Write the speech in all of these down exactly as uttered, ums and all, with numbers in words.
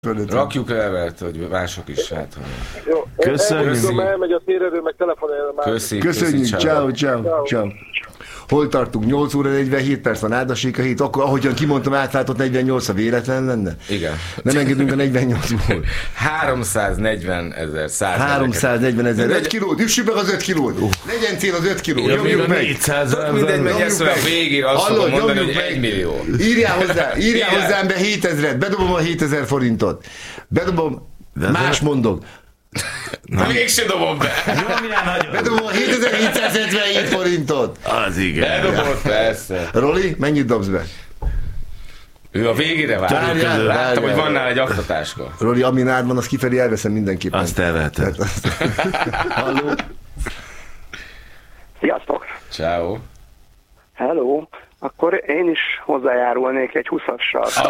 Rakjuk el, mert hogy mások is, hát... Jó, köszönjük. Elmegy a térerő, meg telefonálja már. Köszi, köszönjük, ciao, ciao, ciao. Hol tartunk? nyolc óra negyvenhét perc van, áldassék a hét, akkor ahogyan kimondtam, átváltott negyvennyolc, a véletlen lenne? Igen. Nem engedünk a negyvennyolcból. háromszáznegyven ezer száz. háromszáznegyven ezer. öt kilót, üssük meg az öt kilót. Legyen cél az öt kiló. Nyomjuk meg. Tök mindegy, meg ezt a végére azt fogom mondani, hogy egy millió. Írjál hozzá, írjál hozzám be hétezret. Bedobom a hétezer forintot. Bedobom, más mondok. Na, mégsem dobom be. Bedobom a hétezer-hétszázhetvenhét forintot. Az igen. Bedobott, persze. Roli, mennyit dobsz be? Ő a végére várt. Láttam, hogy van nála egy aktatáska. Roli, ami nád van, azt kifelé elveszem mindenképpen. Azt elveheted. Halló. Sziasztok. Ciao. Hello. Akkor én is hozzájárulnék egy húszassal.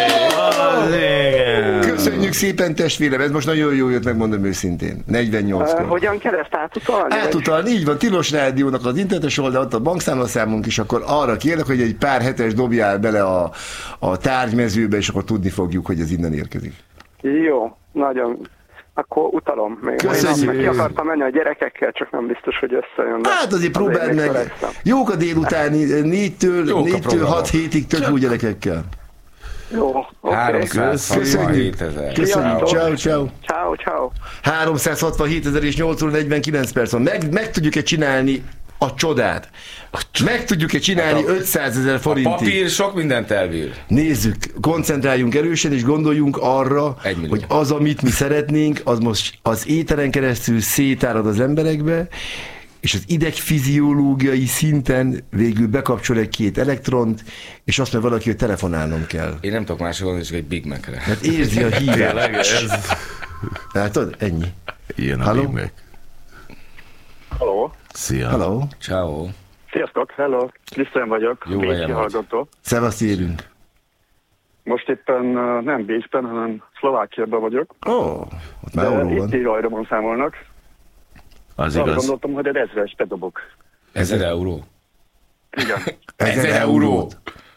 Köszönjük szépen, testvérem, ez most nagyon jó jött, megmondom őszintén. negyvennyolckor. Uh, hogyan kell ezt átutalni? Átutalni, így van, Tilos Rádiónak az internetes oldal, ott a bankszámlaszámunk is, akkor arra kérlek, hogy egy pár hetes dobjál bele a, a tárgymezőbe, és akkor tudni fogjuk, hogy ez innen érkezik. Jó, nagyon... Akkor utalom. Még köszönjük. Ki akartam menni a gyerekekkel, csak nem biztos, hogy összejön. Hát azért próbáld meg. Felejtem. Jók a délutáni, négytől hat hétig tök jó gyerekekkel. Jó, oké. háromszázhatvanhét ezer. Köszönjük, ciao, ciao. Ciao, ciao. háromszázhatvanhét ezer és nyolc óra negyvenkilenc perc van. Meg, meg tudjuk-e csinálni a csodát? Meg tudjuk-e csinálni hát ötszázezer forintig? A papír sok mindent elbír. Nézzük, koncentráljunk erősen, és gondoljunk arra, hogy az, amit mi szeretnénk, az most az éteren keresztül szétárad az emberekbe, és az idegfiziológiai szinten végül bekapcsol egy-két elektront, és azt mondja valaki, hogy telefonálnom kell. Én nem tudok másra gondolni, csak egy Big Mac-re. Hát érzi a hívást. Látod? Ennyi. Ilyen a Big Mac. Halló. Szia. Hello. Ciao. Sziasztok, hello. Krisztián vagyok. Jó Bécsi hallgató. Szevasz, érünk. Most éppen uh, nem Bécsben, hanem Szlovákiában vagyok. Ó, oh, ott már euró van. Itt írajdomon számolnak. Az igaz. Azt gondoltam, hogy egy ezres bedobok. Ezer euró? Igen. Ezer euró?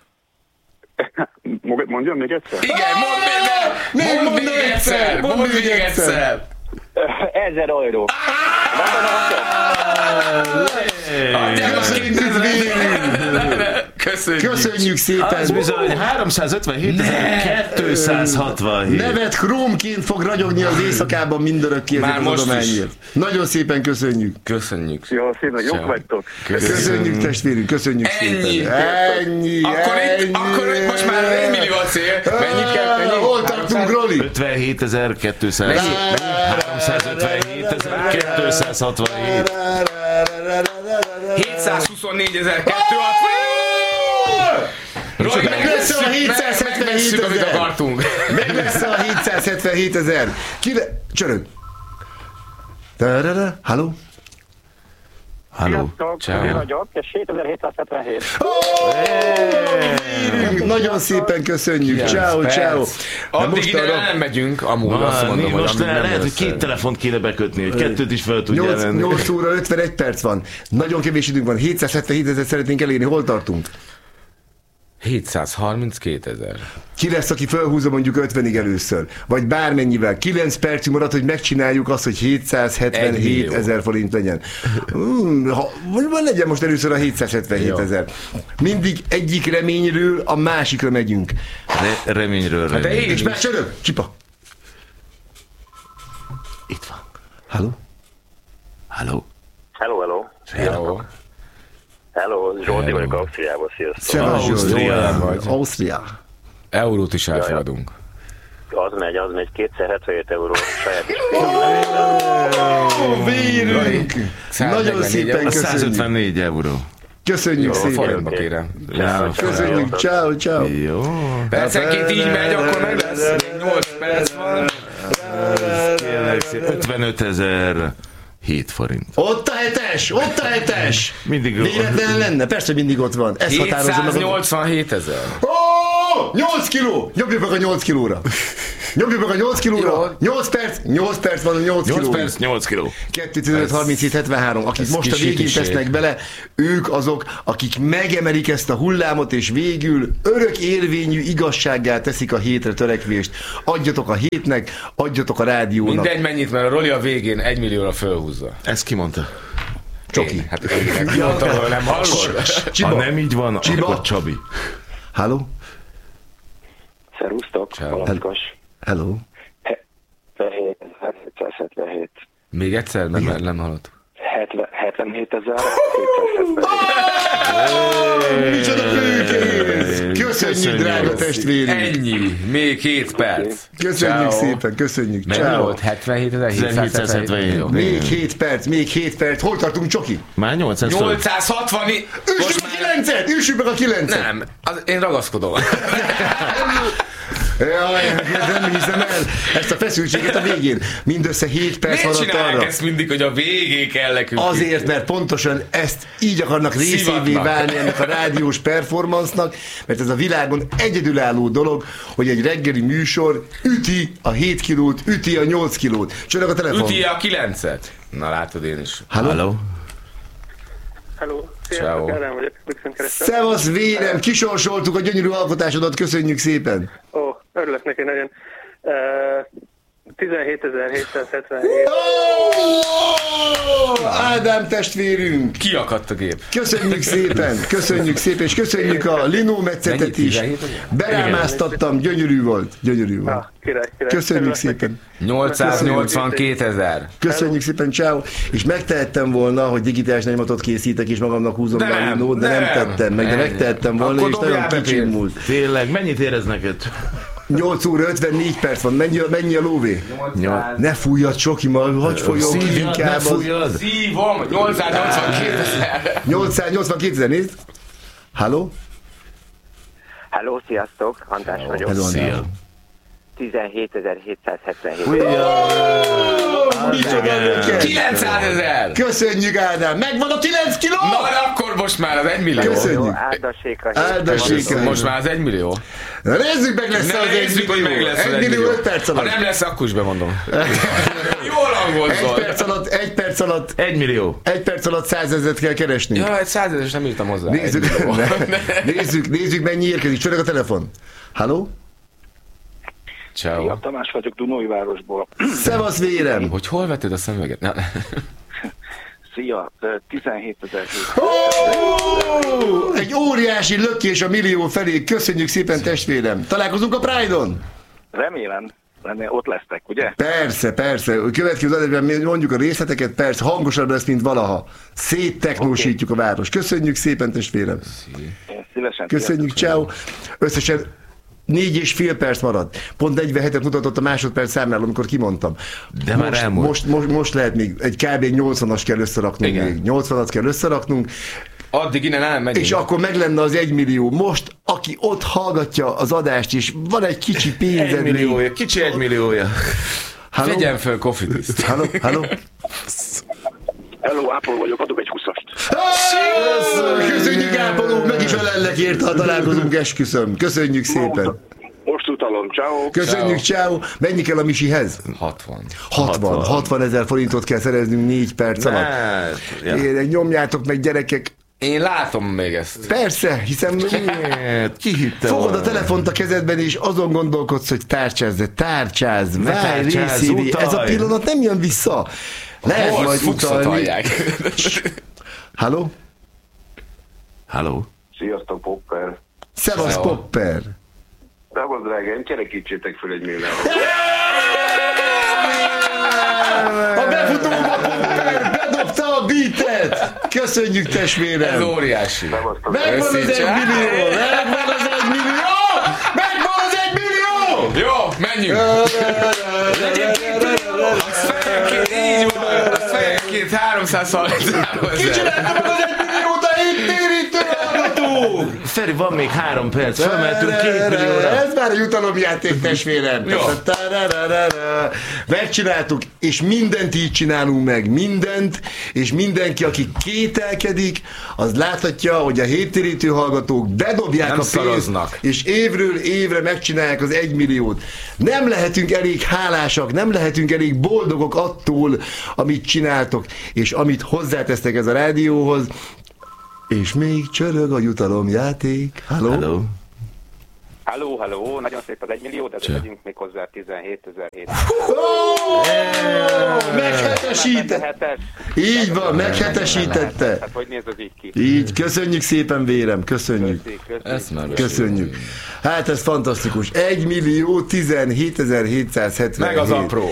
Mondjam még egyszer? Igen, mondd még, mondd, mondd még egyszer! Mondd még egyszer! Ezer euró. Köszönjük. Köszönjük szépen. Ez bizony háromszázötvenhét ezer kétszázhatvanhét. Nevet krómként fog ragyogni az éjszakában mindörökké ezért az adományért. Nagyon szépen köszönjük. Köszönjük. Jó, szépen, jók vagytok. Köszönjük, köszönjük testvérünk, köszönjük ennyi. szépen. Ennyi. Akkor, ennyi. Itt, akkor itt most már egy millió a cél. Mennyit kell? Mennyi? Hol tartunk, Roli? ötvenhét ezer kétszáz. háromszázötvenhét ezer kétszázhatvanhét. hétszázhuszonnégy ezer kétszázhatvanhét. Roli, meg lesz a hétszázhetvenhét ezer. Meg lesz a hétszázhetvenhét ezer. Kire... Csörög. Halló? Halló. Sziasztok, én vagyok, és hétezer-hétszázhetvenhét. Nagyon szépen köszönjük. Ciao, ciao. Addig ide nem megyünk, amúgy azt mondom, hogy most lehet, hogy két telefont kéne bekötni, hogy kettőt is fel tudja venni. nyolc óra ötvenegy perc van. Nagyon kevés időnk van. hétszázhetvenhét ezer szeretnénk elérni. Hol tartunk? hétszázharminckét ezer. Ki lesz, aki felhúzza mondjuk ötvenig először? Vagy bármennyivel. kilenc percünk maradt, hogy megcsináljuk azt, hogy hétszázhetvenhét ezer forint legyen. Hmm, ha, legyen most először a hétszázhetvenhét ezer. Mindig egyik reményről a másikra megyünk. Re- reményről remény. remény. És már csörög! Csipa! Itt van. Halló? Halló? Hello, hello. Hello. Hello, Zsoldi vagyok Ausztriából, sziasztok. Szevasz, Ausztriában vagy. Ausztria. Eurót is elfogadunk. Az megy, az megy, kétszerhetvenhét euró saját is. Ó, vérünk! Nagyon szépen köszönjük. százötvennégy euró. Köszönjük szépen. Forintba kérem. Köszönjük, ciao, ciao. Jó. Percenként így megy, akkor meg lesz. nyolc perc van. ötvenöt ezer hét forint. Ott a hetes! Ott a hetes! Mindig véletlen lenne? Persze mindig ott van. Ez határozza meg. hétszáznyolcvanhét ezer. Ó, nyolc kiló! Nyomjuk meg a nyolc kilóra. Nyomjuk meg a nyolc kilóra. nyolc perc, nyolc perc van a nyolc kiló. nyolc perc, nyolc kiló. kettő tizenöt harminchét hetvenhárom. Akik most a végén tesznek bele, ők azok, akik megemelik ezt a hullámot, és végül örök érvényű igazsággá teszik a hétre törekvést. Adjatok a hétnek, adjatok a rádiónak. Mindegy mennyit, mert a Roli a végén egy millióra fölhúzza. Ezt ki mondta? Csoki. Hát én mondtam, hogy nem hallod. Ha nem így van, Csiba. akkor Csabi. Halló? Szervusztok, Palackos. Hello. hetvenhétezer-hétszázhetvenhét. Még egyszer? Nem, nem hallottuk. hetvenhétezer-hétszázhetvenhét. Micsoda főkész! Köszönjük, drága testvérünk! Ennyi, még hét perc. Köszönjük Ciao. szépen, köszönjük. Mennyi Ciao. volt? hetvenhétezer-hétszázhetvenhét. Még hét perc, még hét perc. Hol tartunk, Csoki? Már nyolcszáz föl. nyolcszázhatvan. Üssük a kilencet! Üssük meg a kilencet! Nem, az, én ragaszkodom. Jaj, nem hiszem el ezt a feszültséget a végén. Mindössze hét perc Miért maradt csinálják arra. ezt mindig, hogy a végén kell nekünk? Azért, mert pontosan ezt így akarnak részévé Szivatnak. válni ennek a rádiós performance-nak, mert ez a világon egyedülálló dolog, hogy egy reggeli műsor üti a hét kilót, üti a nyolc kilót. Csörög a telefon. Üti a kilencet. Na látod, én is. Halló? Halló? Hello, Ciao. sziasztok, Ádám vagyok, Bükszön keresztül. Szevasz, vérem, kisorsoltuk a gyönyörű alkotásodat, köszönjük szépen. Ó, örülök neki nagyon. Uh, tizenhétezer-hétszázhetvenhét. Oh! Ádám testvérünk! Kiakadt a gép. Köszönjük szépen, köszönjük szépen, és köszönjük a linómetszetet Mennyit? is. tizenhét? Berámáztattam, gyönyörű volt, gyönyörű volt. Ah, király, király. Köszönjük Örülök neki. szépen. nyolcszáznyolcvankétezer. Köszönjük szépen, ciao. És megtehettem volna, hogy digitális nagymatot készítek, és magamnak húzom De be a nem, linót, de nem, nem. tettem meg, de Ennyi. megtehettem volna, Akkor és nagyon dobjál be kicsim pénzt. múlt. Tényleg, mennyit érez neked? nyolc óra ötvennégy perc van, mennyi, a- mennyi a lóvé? Ne fújjad, Csoki, ma hagy folyjon ki Szívjad, ne inkább. az- fújjad! Szívom, nyolcszáznyolcvankétezer. nyolcszáznyolcvankétezer, nézd. Halló? Hello, sziasztok, András vagyok. Hello, Szia! tizenhétezer-hétszázhetvenhét. Micsoda neked? kilencszázezer. Köszönjük, Ádám! Megvan a kilenc kiló! Na, de akkor most már az egy millió. Köszönjük. Áldassék a Áldassék a- Most már az egy millió. Na, nézzük meg, lesz Ne az egy nézzük, hogy meg millió. lesz az Egy millió öt perc Ha alatt. nem lesz, akkor is bemondom. Jól Egy angolzol. perc alatt, egy perc alatt, Egy millió. egy perc alatt százezret kell keresnünk. Ja, egy százezer nem írtam hozzá. Nézzük, Egy millió. nézzük, nézzük, mennyi érkezik. Csörög a telefon. Halló? Ciao. Tamás vagyok Dunóivárosból. Szevasz, vérem! Hogy hol vetted a szemüveget? Na. Szia, tizenhétezer-hétszáz. Ó, egy óriási lökés a millió felé. Köszönjük szépen, testvérem. Találkozunk a Pride-on? Remélem, remélem, ott lesztek, ugye? Persze, persze. A következő adásban mi mondjuk a részleteket, persze, hangosabb lesz, mint valaha. Szétteknósítjuk a város. Köszönjük szépen, testvérem. Én szívesen. Köszönjük, ciao. Összesen négy és fél perc maradt. Pont negyvenhetet mutatott a másodperc számláló, amikor kimondtam. De már most, elmúlt. most, most, most lehet még egy kb. nyolcvanas kell összeraknunk Igen. még. nyolcvanat kell összeraknunk, Addig innen nem megyünk. és akkor meg lenne az egymillió. Most, aki ott hallgatja az adást, és van egy kicsi pénzed Egy még. milliója, kicsi egy milliója. Halló? Vegyen föl Coffee Tiszt. Halló? Halló? Hello, Apple vagyok, adok egy húszast. Köszönjük, Ápoló, meg is ölellek érte, ha találkozunk, esküszöm. Köszönjük szépen. Most utalom, ciao. Köszönjük, ciao. Mennyi kell a Misihez? hatvan. hatvan. hatvan ezer forintot kell szereznünk négy perc alatt. Hát, ja. Én, nyomjátok meg, gyerekek. Én látom még ezt. Persze, hiszen Hát, ki hitte fogod volna? a telefont a kezedben, és azon gondolkodsz, hogy tárcsázz, tárcsáz, Ne várj tárcsázz, részévé. Ez a utalj. pillanat nem jön vissza. Lehet Hol majd fuxot utalni. hallják? Halló? Halló? Sziasztok, Popper! Szevasz, Szevasz. Popper. Szevasz, drágám, kerekítsétek föl egy milliót. A befutóba Popper bedobta a beatet. Köszönjük, Ez testvérem. óriási. Szevasztok! Megvan az egy Összítsa. millió. Megvan az egy millió. Megvan az egy millió. Jó, menjünk. Fejenként, így van. Fejenként háromszázharminchárom Ki ezer. csinálta meg az egy milliót a hét térítő hallgató? Feri, van még három perc, felmehetünk két millióra. Ez már a jutalomjáték, testvérem. Megcsináltuk, és mindent így csinálunk meg, mindent, és mindenki, aki kételkedik, az láthatja, hogy a héttérítő hallgatók bedobják nem a pénzt, szaroznak. és évről évre megcsinálják az egymilliót. Nem lehetünk elég hálásak, nem lehetünk elég boldogok attól, amit csináltok, és amit hozzátesztek ez a rádióhoz, és még csörög a jutalomjáték. Halló? Hello. Halló, halló, nagyon szép az egymillió, de megyünk még hozzá tizenhétezer-hétszáz. Meghetesítette! Így van, meghetesítette. Hát hogy néz az így ki? Így, köszönjük szépen, vérem, köszönjük. Köszi, köszi. Köszönjük. Hát ez fantasztikus. egy millió tizenhétezer-hétszázhetvenhét. Meg az apró.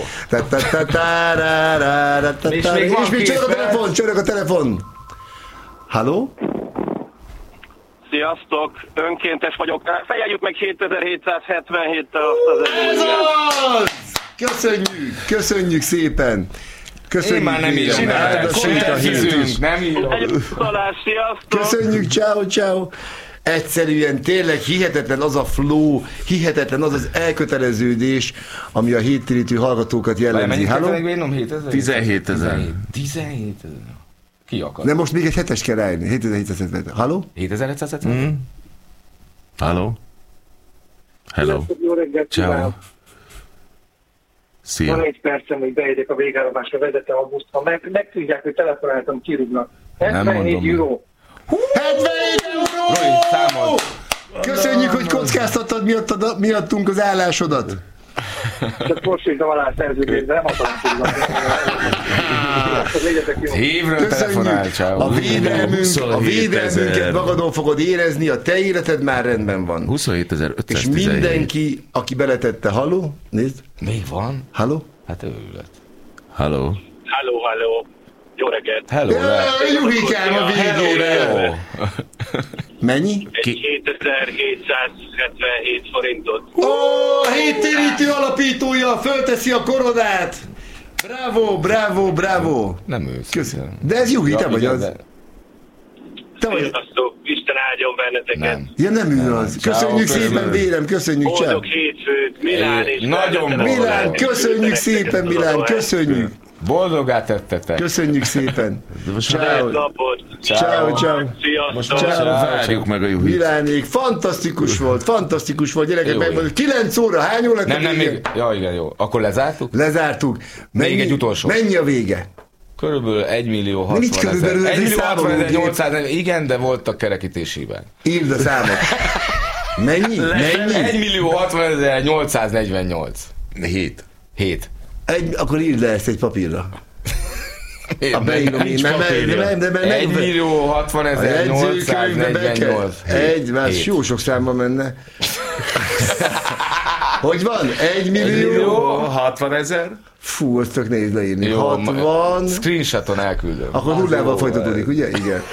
És még csörög a telefon, csörög a telefon. Halló? Sziasztok, önkéntes vagyok. Fejeljük meg hétezer-hétszázhetvenhéttel azt az Ez az! Köszönjük, köszönjük szépen. Köszönjük. Én már nem írom. Nem írom. Köszönjük, ciao, ciao. Egyszerűen tényleg hihetetlen az a flow, hihetetlen az az elköteleződés, ami a héttérítő hallgatókat jellemzi. Halló? tizenhétezer. tizenhétezer. Ki akar? Nem, most még egy hetes kell rájönni. hétezer-hétszázhetven. Halló? hétezer-hétszázhetven? Mm. Halló? Hello. Jó reggelt, ciao. Szia. Van egy percem, hogy beérjek a végállomásra, vezetem a buszt. Ha meg, megtudják, hogy telefonáltam, kirúgnak. hetvennégy euró. hetvennégy euró! Köszönjük, hogy kockáztattad miattad, miattunk az állásodat. Csak most írtam alá szerződést, de nem akarom tudni. Hívről telefonál, ciao. A védelmünk, a védelmünket magadon fogod érezni, a te életed már rendben van. huszonhétezer-ötszáztizenhét. És mindenki, aki beletette, halló, nézd. Még van? Halló? Hát ő lett. Halló. Halló, halló. Jó reggelt. Hello. Juhikám a végére. Mennyi? hétezer-hétszázhetvenhét forintot. Ó, a héttérítő alapítója fölteszi a koronát. Bravo, bravo, bravo. Nem ő. Köszönöm. De ez Juhi, te vagy az. Te vagy. Sziasztok, Isten áldjon benneteket. Nem. Ja, nem ő az. Köszönjük szépen, vérem, köszönjük, ciao. Boldog hétfőt, Milán és nagyon boldog. Milán, köszönjük szépen, Milán, köszönjük. Boldogát tettetek. Köszönjük szépen. Ciao. Ciao, ciao. Most várjuk meg a Juhit. Milánék, fantasztikus volt, fantasztikus volt, gyerekek, megmondjuk. kilenc óra, hány óra lett? Nem, nem, még. Ja, igen, jó. Akkor lezártuk? Lezártuk. Mennyi, még egy utolsó. Mennyi a vége? Körülbelül egy millió hatvan ezer. egy millió hatvan ezer nyolcszáz. Igen, de voltak kerekítésében. Írd a számot. Mennyi? Mennyi? egy millió hatvan ezer nyolcszáznegyvennyolc. Hét. Hét. Egy, akkor írd le ezt egy papírra. A beírom én, mert egy millió hatvan ezer nyolcszáznegyvennyolc. Egy, már jó sok számba menne. Hogy van? Egy millió hatvan ezer. Fú, azt tök nehéz leírni. Jó, hatvan. Screenshoton elküldöm. Akkor nullával folytatódik, ugye? Igen.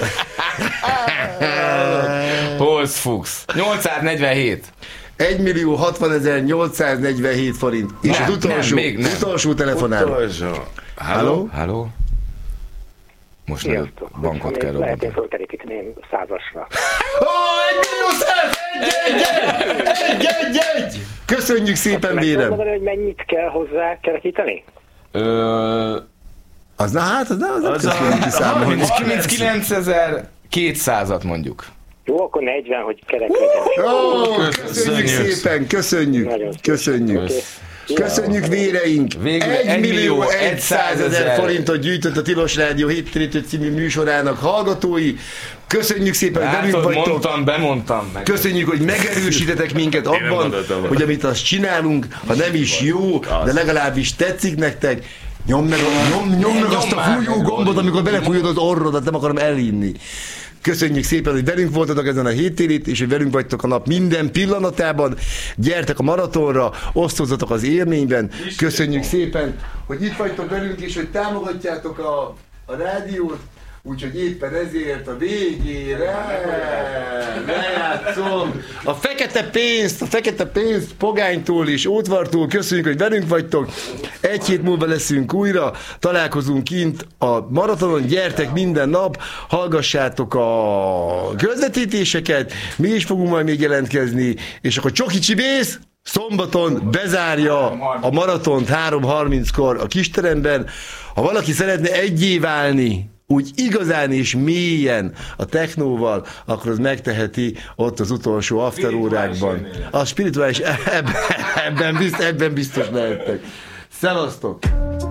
Holz Fuchs. nyolcszáznegyvenhét. egy millió hatvan ezer nyolcszáznegyvenhét forint. És nem, az utolsó, nem, még nem. utolsó telefonál. Utolsó. Halló? Halló? Most nem bankot kell robbantani. Lehet én fölkerekíteni százasra. Ó, egy millió száz! Egy, egy, egy, egy, egy! Köszönjük szépen, vérem! Megmondani, hogy mennyit kell hozzá kerekíteni? Ö... Az na hát, az na, az, az köszönjük ki számolni. harminckilencezer-kétszázat mondjuk. Jó, akkor negyven, hogy kerek legyen. Ó, köszönjük szépen, köszönjük, köszönjük. Köszönjük, véreink! egy millió százezer forintot gyűjtött a Tilos Rádió héttérítő című műsorának hallgatói. Köszönjük szépen, hogy velünk vagytok. Mondtam, bemondtam. Meg. Köszönjük, hogy megerősítetek minket abban, hogy amit azt csinálunk, ha nem is jó, de legalábbis tetszik nektek. Nyomd meg, nyom, nyom meg azt a fújó gombot, amikor belefújod az orrodat, nem akarom elinni. Köszönjük szépen, hogy velünk voltatok ezen a héttérít, és hogy velünk vagytok a nap minden pillanatában. Gyertek a maratonra, osztozzatok az élményben. Köszönjük szépen, hogy itt vagytok velünk, és hogy támogatjátok a, a rádiót. Úgyhogy éppen ezért a végére lejátszom a fekete pénzt, a fekete pénzt Pogánytól és Ótvartól. Köszönjük, hogy velünk vagytok. Egy hét múlva leszünk újra, találkozunk kint a maratonon, gyertek minden nap, hallgassátok a közvetítéseket, mi is fogunk majd még jelentkezni, és akkor Csoki Csibész szombaton bezárja a maratont három harminckor a kisteremben. Ha valaki szeretne egyé válni, úgy igazán és mélyen a technóval, akkor az megteheti ott az utolsó afterórákban. A spirituális, ebben, ebben, biztos, ebben biztos lehettek. Szevasztok!